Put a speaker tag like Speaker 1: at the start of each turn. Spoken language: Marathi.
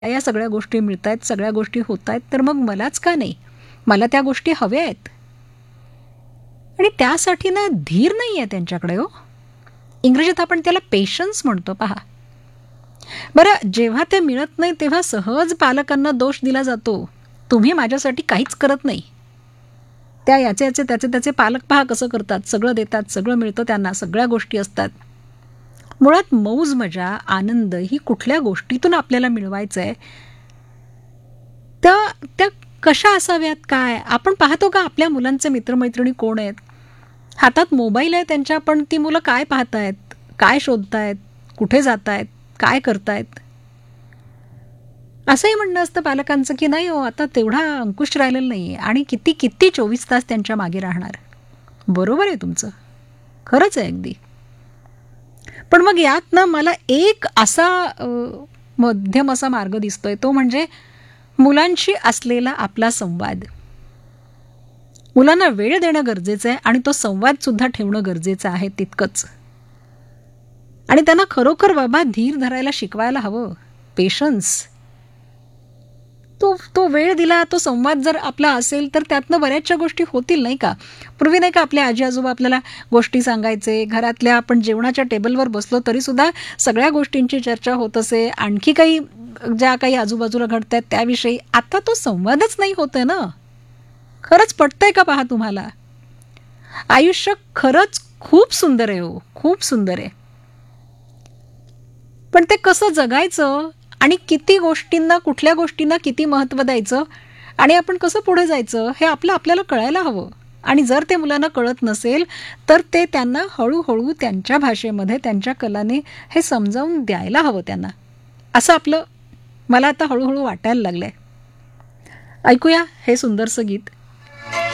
Speaker 1: या सगळ्या गोष्टी मिळत आहेत, सगळ्या गोष्टी होत आहेत, तर मग मलाच का नाही? मला त्या गोष्टी हव्या आहेत. आणि त्यासाठी ना धीर नाही आहे त्यांच्याकडे हो. इंग्रजीत आपण त्याला पेशन्स म्हणतो पहा. बरं, जेव्हा ते मिळत नाही तेव्हा सहज पालकांना दोष दिला जातो, तुम्ही माझ्यासाठी काहीच करत नाही. त्या याचे याचे त्याचे त्याचे पालक पहा कसं करतात, सगळं देतात, सगळं मिळतं त्यांना, सगळ्या गोष्टी असतात. मुळात मौज मजा आनंद ही कुठल्या गोष्टीतून आपल्याला मिळवायचं आहे, त्या त्या कशा असाव्यात, काय आपण पाहतो का आपल्या मुलांचे मित्रमैत्रिणी कोण आहेत? हातात मोबाईल आहे त्यांच्या, पण ती मुलं काय पाहतायत, काय शोधतायत, कुठे जात आहेत, काय करतायत? असंही म्हणणं असतं पालकांचं की नाही हो, आता तेवढा अंकुश राहिलेला नाही आहे आणि किती किती 24 तास त्यांच्या मागे राहणार. बरोबर आहे तुमचं, खरंच आहे अगदी. पण मग यात ना मला एक असा मध्यम असा मार्ग दिसतोय, तो म्हणजे मुलांशी असलेला आपला संवाद. मुलांना वेळ देणं गरजेचं आहे आणि तो संवाद सुद्धा ठेवणं गरजेचं आहे तितकंच. आणि त्यांना खरोखर बाबा धीर धरायला शिकवायला हवं, पेशन्स. तो वेळ दिला, तो संवाद जर आपला असेल तर त्यातनं बऱ्याचशा गोष्टी होतील नाही का? पूर्वी नाही का आपले आजी आजोबा आपल्याला गोष्टी सांगायचे, घरातल्या आपण जेवणाच्या टेबलवर बसलो तरीसुद्धा सगळ्या गोष्टींची चर्चा होत असे, आणखी काही ज्या काही आजूबाजूला घडत आहेत त्याविषयी. आता तो संवादच नाही होतोय ना. खरंच पटतंय का पहा तुम्हाला? आयुष्य खरंच खूप सुंदर आहे हो, खूप सुंदर आहे. पण ते कसं जगायचं आणि किती गोष्टींना, कुठल्या गोष्टींना किती महत्त्व द्यायचं आणि आपण कसं पुढे जायचं हे आपल्याला कळायला हवं. आणि जर ते मुलांना कळत नसेल तर ते त्यांना हळूहळू त्यांच्या भाषेमध्ये, त्यांच्या कलाने हे समजावून द्यायला हवं त्यांना. असं मला आता हळूहळू वाटायला लागलंय. ऐकूया हे सुंदरसं गीत.